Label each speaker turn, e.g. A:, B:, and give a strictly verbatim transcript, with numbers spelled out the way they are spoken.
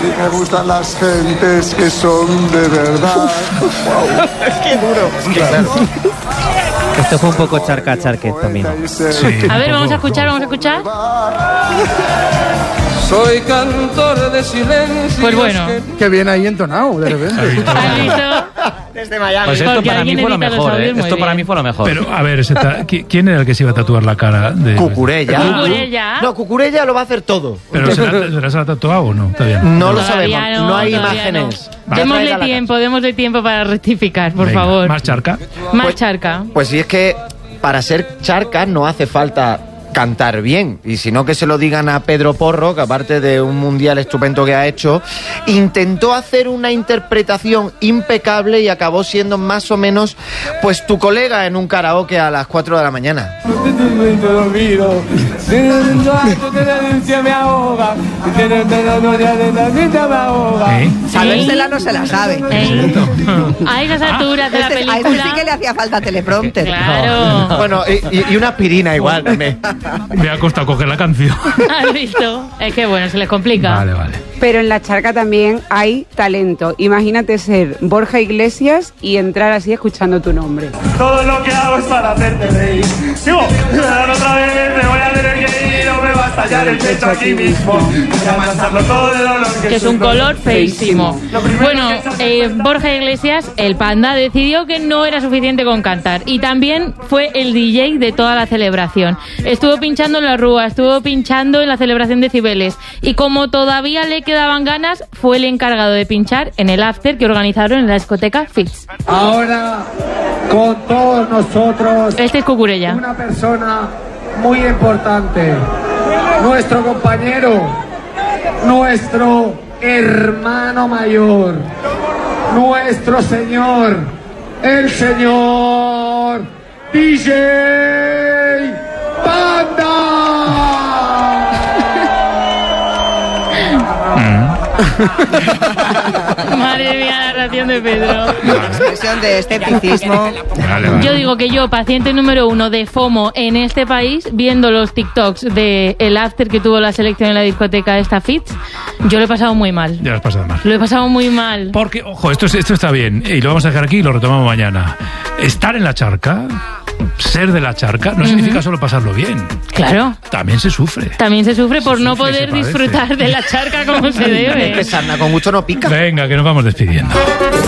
A: Y me gustan las gentes que son de verdad.
B: ¡Qué duro! Es que, claro.
C: Esto fue un poco charca charquet también.
D: Sí, a ver, vamos a escuchar, vamos a escuchar.
E: Soy cantor de silencio.
D: Pues bueno.
F: Qué bien ahí entonado, de repente.
D: ¿Has visto?
B: Desde Miami.
C: Pues esto
D: Porque
C: para mí
D: alguien
C: fue lo
D: edita los
C: mejor, ¿eh?
D: audios muy
C: Esto para
D: bien.
C: mí fue lo mejor.
D: Pues
G: Pero, a ver, ese ta- ¿qui- ¿quién era el que se iba a tatuar la cara? De...
B: Cucurella.
D: Cucurella.
B: No, Cucurella lo va a hacer todo.
G: ¿Pero se la, se la has tatuado o no? Todavía no.
B: No lo
D: Todavía
B: sabemos,
D: no,
B: no hay
D: todavía
B: imágenes.
D: no. Démosle tiempo, démosle tiempo para rectificar, por
G: Venga,
D: favor.
G: ¿Más charca?
D: Más
B: Pues-
D: charca.
B: Pues si es que para ser charca no hace falta cantar bien, y si no que se lo digan a Pedro Porro, que aparte de un mundial estupendo que ha hecho, intentó hacer una interpretación impecable y acabó siendo más o menos pues tu colega en un karaoke a las cuatro de la mañana.
G: ¿Eh?
H: Sabérsela no se la sabe.
D: Ey. A esas alturas de la
H: Este- a ese
D: película.
H: sí que le hacía falta teleprompter.
D: Claro.
B: Bueno, y, y- y una aspirina igual también.
G: Me ha costado coger la canción.
D: ¿Has visto? Es que bueno, se les complica.
G: Vale, vale.
I: Pero en la charca también hay talento. Imagínate ser Borja Iglesias y entrar así escuchando tu nombre.
E: Todo lo que hago es para hacerte reír. Digo, otra vez me voy a tener que ir o me va a estallar el pecho aquí mismo. Voy a mancharlo todo de dolor
D: Que es un color feísimo. Bueno, eh, Borja Iglesias, el panda, decidió que no era suficiente con cantar. Y también fue el D J de toda la celebración. Estuvo pinchando en la rúa, estuvo pinchando en la celebración de Cibeles. Y como todavía le quedaban ganas, fue el encargado de pinchar en el after que organizaron en la discoteca Fitz.
E: Ahora, con todos nosotros,
D: Este es Cucurella.
E: una persona muy importante. Nuestro compañero, nuestro hermano mayor, nuestro señor, el señor D J Panda.
D: Madre mía, la narración de Pedro.
H: Expresión de escepticismo.
G: Vale, vale.
D: Yo digo que yo, paciente número uno de FOMO en este país, viendo los TikToks de el after que tuvo la selección en la discoteca esta Fitz, yo lo he pasado muy mal.
G: Ya lo has pasado mal.
D: Lo he pasado muy mal.
G: Porque, ojo, esto, es- esto está bien, y lo vamos a dejar aquí y lo retomamos mañana. Estar en la charca, ser de la charca, no significa solo pasarlo bien.
D: Claro.
G: También se sufre.
D: También se sufre por
G: Se
D: no
G: sufre y se
D: poder
G: padece.
D: disfrutar de la charca como se
B: Es que
D: debe.
B: sarna con gusto no pica.
G: Venga, que nos vamos despidiendo.